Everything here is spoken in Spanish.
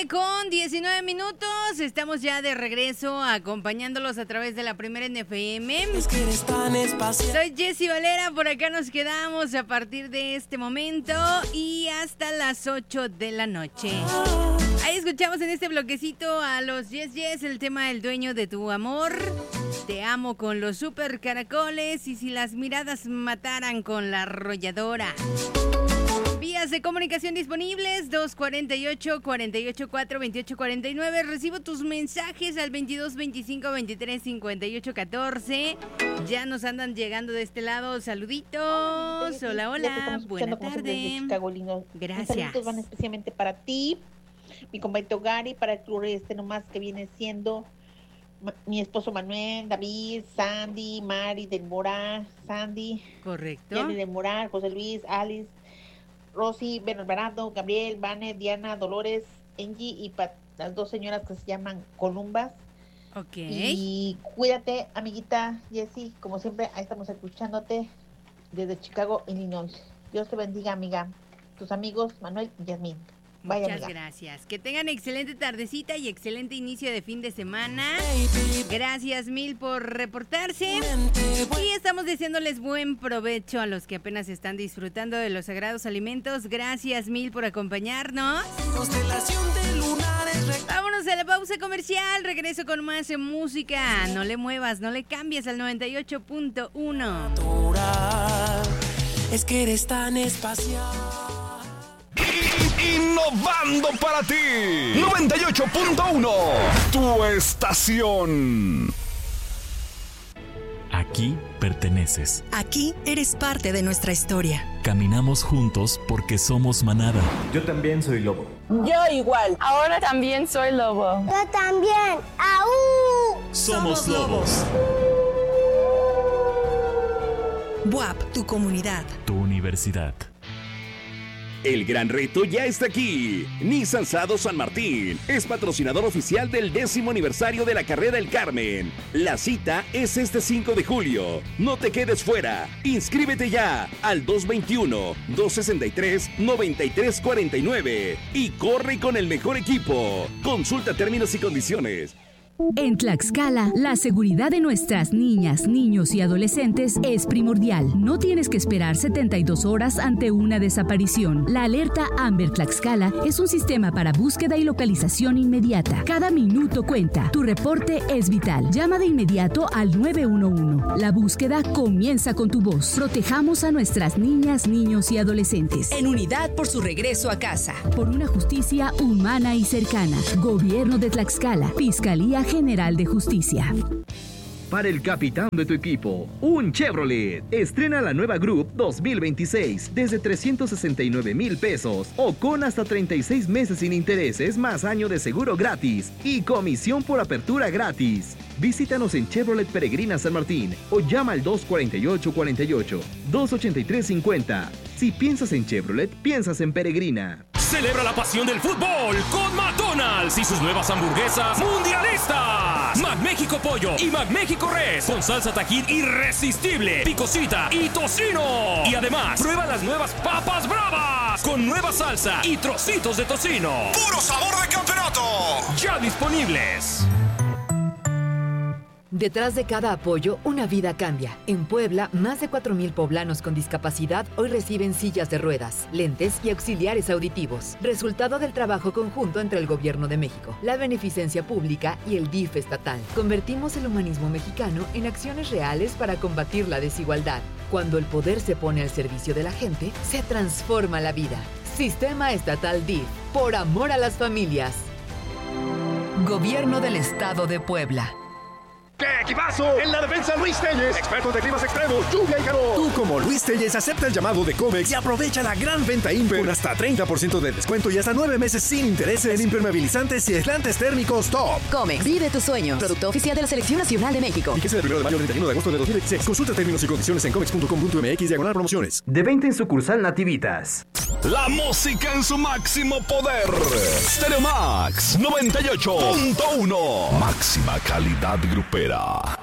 con 19 minutos. Estamos ya de regreso acompañándolos a través de la Primera NFM. Soy Jessy Valera, por acá nos quedamos a partir de este momento y hasta las 8 de la noche. Ahí escuchamos en este bloquecito a los Yes Yes, el tema El dueño de tu amor. Te amo con los super caracoles y si las miradas mataran con la arrolladora. Vías de comunicación disponibles 248-484-2849. Recibo tus mensajes al 2225-2358-14. Ya nos andan llegando de este lado. Saluditos. Hola, hola. Buenas tardes. Gracias. Saludos van especialmente para ti, mi compañero Gary, para el club nomás que viene siendo mi esposo Manuel, David, Sandy, Mari del Moral, Sandy. Correcto. Jenny del Moral, José Luis, Alice, Rosy, Bernardo, Gabriel, Vane, Diana, Dolores, Angie y las dos señoras que se llaman Columbas. Ok. Y cuídate, amiguita Jessy, como siempre, ahí estamos escuchándote desde Chicago, Illinois. Dios te bendiga, amiga. Tus amigos Manuel y Yasmín. Vaya, muchas amiga. gracias. Que tengan excelente tardecita y excelente inicio de fin de semana. Gracias mil por reportarse. Y estamos deseándoles buen provecho a los que apenas están disfrutando de los sagrados alimentos. Gracias mil por acompañarnos. Vámonos a la pausa comercial. Regreso con más música. No le muevas, no le cambies al 98.1. Es que eres tan espacial. Innovando para ti 98.1, tu estación. Aquí perteneces. Aquí eres parte de nuestra historia. Caminamos juntos porque somos manada. Yo también soy lobo. Yo igual. Ahora también soy lobo. Yo también. ¡Aú! Somos lobos. BUAP, tu comunidad. Tu universidad. El gran reto ya está aquí. Nissan Sado San Martín es patrocinador oficial del 10º aniversario de la Carrera del Carmen. La cita es este 5 de julio. No te quedes fuera. Inscríbete ya al 221-263-9349 y corre con el mejor equipo. Consulta términos y condiciones. En Tlaxcala, la seguridad de nuestras niñas, niños y adolescentes es primordial. No tienes que esperar 72 horas ante una desaparición. La alerta Amber Tlaxcala es un sistema para búsqueda y localización inmediata. Cada minuto cuenta. Tu reporte es vital. Llama de inmediato al 911. La búsqueda comienza con tu voz. Protejamos a nuestras niñas, niños y adolescentes. En unidad por su regreso a casa. Por una justicia humana y cercana. Gobierno de Tlaxcala. Fiscalía General de Justicia. Para el capitán de tu equipo, un Chevrolet. Estrena la nueva Group 2026 desde 369,000 pesos o con hasta 36 meses sin intereses más año de seguro gratis y comisión por apertura gratis. Visítanos en Chevrolet Peregrina San Martín o llama al 248-48, 283-50. Si piensas en Chevrolet, piensas en Peregrina. Celebra la pasión del fútbol con McDonald's y sus nuevas hamburguesas mundialistas. McMéxico Pollo y McMéxico Res con salsa Tajín irresistible, picosita y tocino. Y además, prueba las nuevas papas bravas con nueva salsa y trocitos de tocino. ¡Puro sabor de campeonato! Ya disponibles. Detrás de cada apoyo, una vida cambia. En Puebla, más de 4,000 poblanos con discapacidad hoy reciben sillas de ruedas, lentes y auxiliares auditivos. Resultado del trabajo conjunto entre el Gobierno de México, la Beneficencia Pública y el DIF estatal. Convertimos el humanismo mexicano en acciones reales para combatir la desigualdad. Cuando el poder se pone al servicio de la gente, se transforma la vida. Sistema Estatal DIF. Por amor a las familias. Gobierno del Estado de Puebla. ¡Qué equipazo! En la defensa Luis Telles, expertos de climas extremos, lluvia y calor. Tú como Luis Telles acepta el llamado de Comex y aprovecha la gran venta Imper con hasta 30% de descuento y hasta 9 meses sin intereses en impermeabilizantes y aislantes térmicos Top. Comex, vive tu sueño. Producto oficial de la Selección Nacional de México. Fíjese del 1 de mayo al 31 de agosto de 2016. Consulta términos y condiciones en comex.com.mx/promociones. De 20 en sucursal Nativitas. La música en su máximo poder. Stereo Max 98.1. Máxima calidad grupera.